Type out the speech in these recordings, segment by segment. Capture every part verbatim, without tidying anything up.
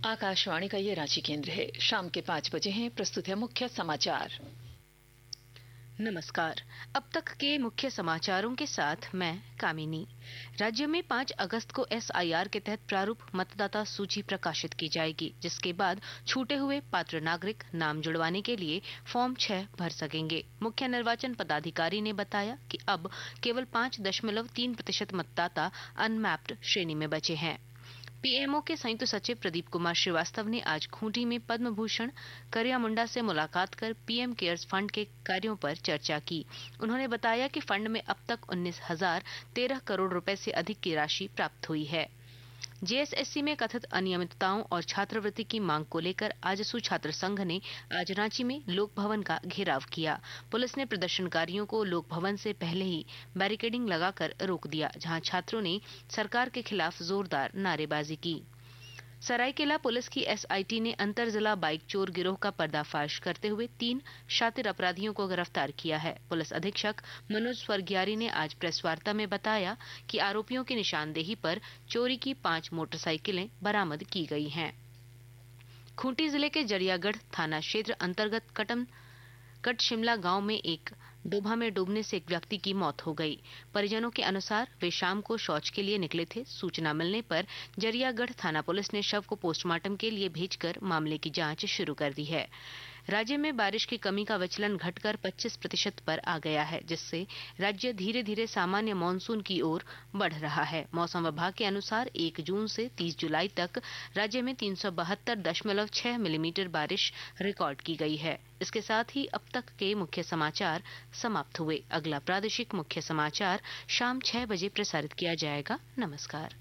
आकाशवाणी का ये रांची केंद्र है। शाम के पाँच बजे हैं। प्रस्तुत है मुख्य समाचार। नमस्कार। अब तक के मुख्य समाचारों के साथ मैं कामिनी। राज्य में पाँच अगस्त को एस आई आर के तहत प्रारूप मतदाता सूची प्रकाशित की जाएगी, जिसके बाद छूटे हुए पात्र नागरिक नाम जुड़वाने के लिए फॉर्म छह भर सकेंगे। मुख्य निर्वाचन पदाधिकारी ने बताया कि अब केवल पाँच दशमलव तीन प्रतिशत मतदाता अनमैप्ड श्रेणी में बचे हैं। पीएमओ के संयुक्त सचिव प्रदीप कुमार श्रीवास्तव ने आज खूंटी में पद्म भूषण करिया मुंडा से मुलाकात कर पीएम केयर्स फंड के कार्यों पर चर्चा की। उन्होंने बताया कि फंड में अब तक उन्नीस हजार तेरह करोड़ रुपए से अधिक की राशि प्राप्त हुई है। जेएसएससी में कथित अनियमितताओं और छात्रवृत्ति की मांग को लेकर आजसू छात्र संघ ने आज रांची में लोक भवन का घेराव किया। पुलिस ने प्रदर्शनकारियों को लोक भवन से पहले ही बैरिकेडिंग लगाकर रोक दिया, जहां छात्रों ने सरकार के खिलाफ जोरदार नारेबाजी की। सरायकेला पुलिस की एसआईटी ने अंतर जिला बाइक चोर गिरोह का पर्दाफाश करते हुए तीन शातिर अपराधियों को गिरफ्तार किया है। पुलिस अधीक्षक मनोज स्वर्गियारी ने आज प्रेस वार्ता में बताया कि आरोपियों की निशानदेही पर चोरी की पांच मोटरसाइकिलें बरामद की गई हैं। खूंटी जिले के जरियागढ़ थाना क्षेत्र अंतर्गत कटम कट शिमला गांव में एक डोभा में डूबने से एक व्यक्ति की मौत हो गई। परिजनों के अनुसार वे शाम को शौच के लिए निकले थे। सूचना मिलने पर जरियागढ़ थाना पुलिस ने शव को पोस्टमार्टम के लिए भेजकर मामले की जांच शुरू कर दी है। राज्य में बारिश की कमी का विचलन घटकर पच्चीस प्रतिशत पर आ गया है, जिससे राज्य धीरे धीरे सामान्य मानसून की ओर बढ़ रहा है। मौसम विभाग के अनुसार एक जून से तीस जुलाई तक राज्य में तीन सौ बहत्तर दशमलव छह मिलीमीटर बारिश रिकॉर्ड की गई है। इसके साथ ही अब तक के मुख्य समाचार समाप्त हुए। अगला प्रादेशिक मुख्य समाचार शाम छह बजे प्रसारित किया जाएगा। नमस्कार।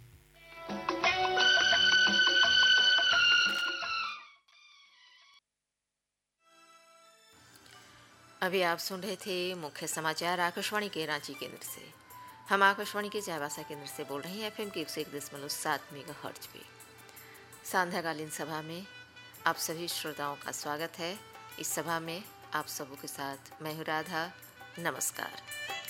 अभी आप सुन रहे थे मुख्य समाचार आकाशवाणी के रांची केंद्र से। हम आकाशवाणी के चाईबासा केंद्र से बोल रहे हैं एफएम के एक सौ एक दशमलव सात मेगा हर्ट्ज पे। सांध्याकालीन सभा में आप सभी श्रोताओं का स्वागत है। इस सभा में आप सबों के साथ मैं हूँ राधा। नमस्कार।